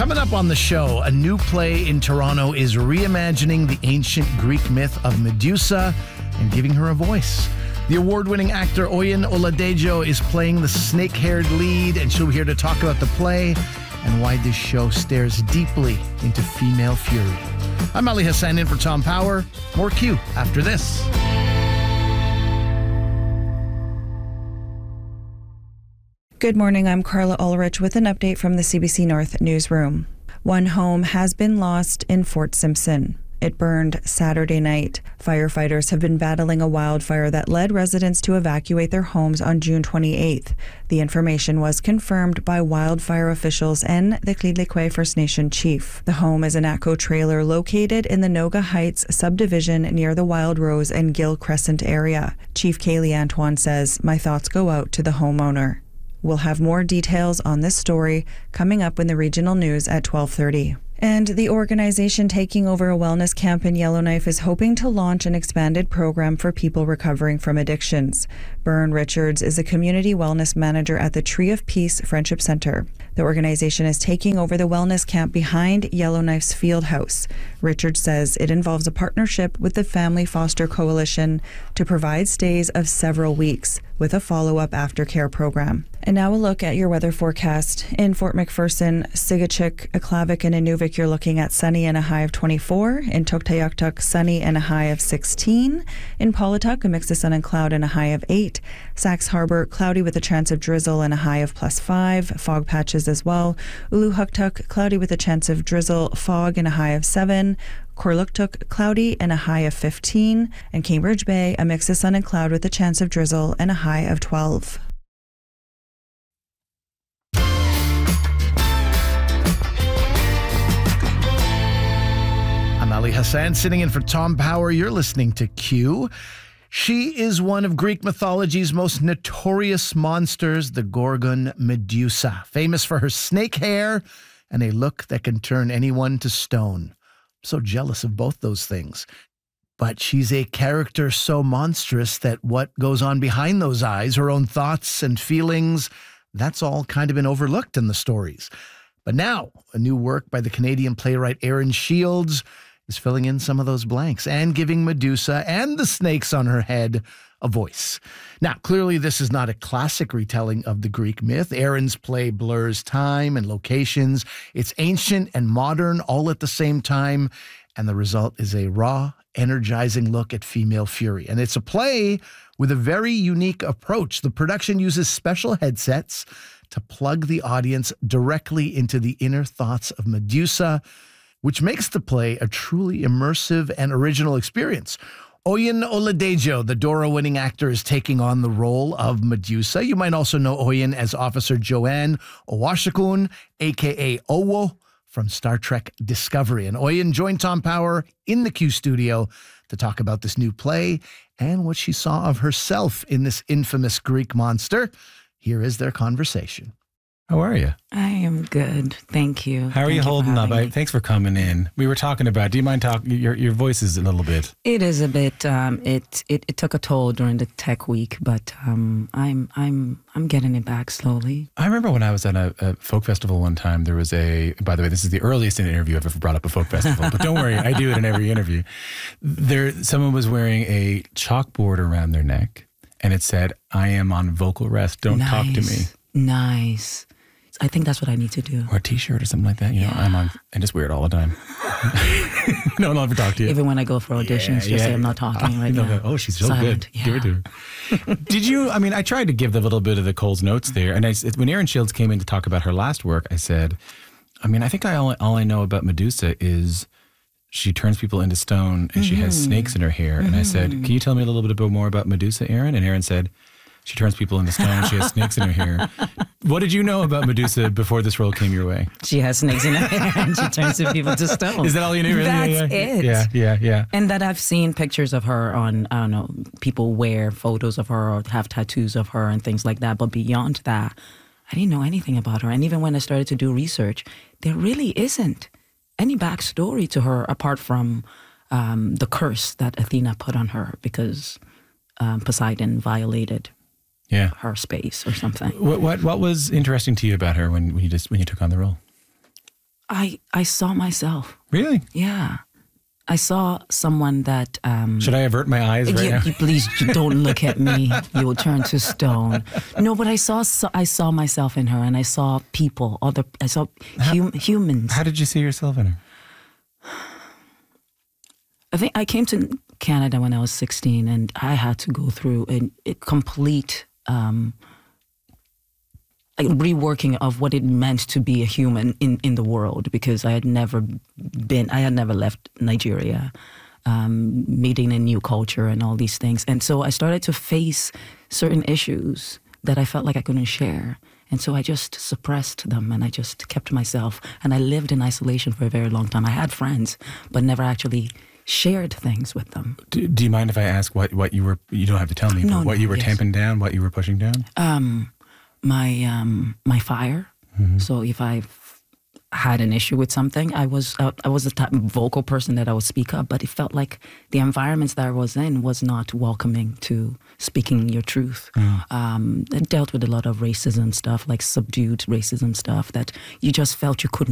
Coming up on the show, a new play in Toronto is reimagining the ancient Greek myth of Medusa and giving her a voice. The award-winning actor Oyin Oladejo is playing the snake-haired lead, and she'll be here to talk about the play and why this show stares deeply into female fury. I'm Ali Hassan in for Tom Power. More Q after this. Good morning, I'm Carla Ulrich with an update from the CBC North newsroom. One home has been lost in Fort Simpson. It burned Saturday night. Firefighters have been battling a wildfire that led residents to evacuate their homes on June 28th. The information was confirmed by wildfire officials and the Klidlikwe First Nation chief. The home is an ATCO trailer located in the Noga Heights subdivision near the Wild Rose and Gill Crescent area. Chief Kaylee Antoine says, "My thoughts go out to the homeowner." We'll have more details on this story coming up in the regional news at 12:30. And the organization taking over a wellness camp in Yellowknife is hoping to launch an expanded program for people recovering from addictions. Byrne Richards is a community wellness manager at the Tree of Peace Friendship Center. The organization is taking over the wellness camp behind Yellowknife's field house. Richards says it involves a partnership with the Family Foster Coalition to provide stays of several weeks with a follow-up aftercare program. And now a look at your weather forecast. In Fort McPherson, Sigachik, Aklavik, and Inuvik, you're looking at sunny and a high of 24. In Tuktoyaktuk, sunny and a high of 16. In Paulatuk, a mix of sun and cloud and a high of 8. Sax Harbor, cloudy with a chance of drizzle and a high of +5. Fog patches as well. Uluhuktuk, cloudy with a chance of drizzle, fog and a high of 7. Korluktuk, cloudy and a high of 15. And Cambridge Bay, a mix of sun and cloud with a chance of drizzle and a high of 12. I'm Ali Hassan sitting in for Tom Power. You're listening to Q. She is one of Greek mythology's most notorious monsters, the Gorgon Medusa, famous for her snake hair and a look that can turn anyone to stone. I'm so jealous of both those things. But she's a character so monstrous that what goes on behind those eyes, her own thoughts and feelings, that's all kind of been overlooked in the stories. But now, a new work by the Canadian playwright Aaron Shields is filling in some of those blanks and giving Medusa and the snakes on her head a voice. Now, clearly this is not a classic retelling of the Greek myth. Aaron's play blurs time and locations. It's ancient and modern all at the same time, and the result is a raw, energizing look at female fury. And it's a play with a very unique approach. The production uses special headsets to plug the audience directly into the inner thoughts of Medusa, which makes the play a truly immersive and original experience. Oyin Oladejo, the Dora-winning actor, is taking on the role of Medusa. You might also know Oyin as Officer Joanne Owashikun, a.k.a. Owo, from Star Trek Discovery. And Oyin joined Tom Power in the Q studio to talk about this new play and what she saw of herself in this infamous Greek monster. Here is their conversation. How are you? I am good. Thank you. How are you holding up? Thanks for coming in. We were talking about, do you mind talking? Your voice is a little bit. It is a bit, it took a toll during the tech week, but I'm getting it back slowly. I remember when I was at a folk festival one time, there was by the way, this is the earliest interview I've ever brought up a folk festival, but don't worry, I do it in every interview. Someone was wearing a chalkboard around their neck and it said, "I am on vocal rest, don't talk to me." Nice. I think that's what I need to do. Or a t-shirt or something like that. You know, I just wear it all the time. No one will ever talk to you. Even when I go for auditions, just say I'm not talking right now. Oh, she's so silent. good. Give it to her. Did you, I tried to give the little bit of the Coles Notes there. And when Aaron Shields came in to talk about her last work, I said, I think all I know about Medusa is she turns people into stone and she has snakes in her hair. And I said, can you tell me a little bit more about Medusa, Aaron? And Aaron said, she turns people into stone. She has snakes in her hair. What did you know about Medusa before this role came your way? She has snakes in her hair and she turns people to stone. Is that all you knew? Really? That's it. Yeah. And that I've seen pictures of her on, I don't know, people wear photos of her or have tattoos of her and things like that. But beyond that, I didn't know anything about her. And even when I started to do research, there really isn't any backstory to her apart from the curse that Athena put on her because Poseidon violated her space or something. What was interesting to you about her when you took on the role? I saw myself. Really? Yeah. I saw someone that... Should I avert my eyes right now? Please don't look at me. You will turn to stone. No, but I saw myself in her, and I saw people. I saw humans. How did you see yourself in her? I think I came to Canada when I was 16, and I had to go through a complete reworking of what it meant to be a human in the world, because I had never left Nigeria, meeting a new culture and all these things. And so I started to face certain issues that I felt like I couldn't share. And so I just suppressed them, and I just kept to myself. And I lived in isolation for a very long time. I had friends, but never actually shared things with them. Do you mind if I ask what you were, you don't have to tell me, but what you were tamping down, what you were pushing down? My fire. Mm-hmm. So if I had an issue with something, I was the type of vocal person that I would speak up, but it felt like the environments that I was in was not welcoming to speaking your truth. It dealt with a lot of racism stuff, like subdued racism stuff that you just felt you couldn't